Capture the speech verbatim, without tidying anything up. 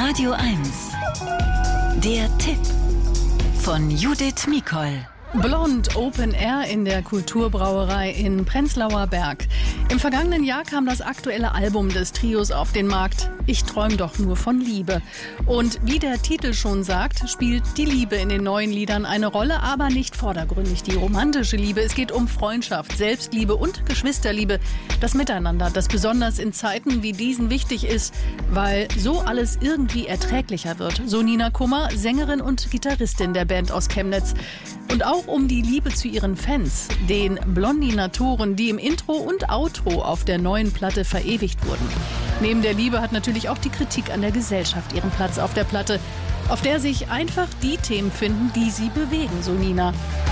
Radio eins. Der Tipp von Judith Mikol. Blond Open Air in der Kulturbrauerei in Prenzlauer Berg. Im vergangenen Jahr kam das aktuelle Album des Trios auf den Markt. Ich träum doch nur von Liebe. Und wie der Titel schon sagt, spielt die Liebe in den neuen Liedern eine Rolle, aber nicht vordergründig die romantische Liebe. Es geht um Freundschaft, Selbstliebe und Geschwisterliebe. Das Miteinander, das besonders in Zeiten wie diesen wichtig ist, weil so alles irgendwie erträglicher wird. So Nina Kummer, Sängerin und Gitarristin der Band aus Chemnitz. Und auch um die Liebe zu ihren Fans, den Blondinatoren, die im Intro und Outro auf der neuen Platte verewigt wurden. Neben der Liebe hat natürlich auch die Kritik an der Gesellschaft ihren Platz auf der Platte, auf der sich einfach die Themen finden, die sie bewegen, so Nina.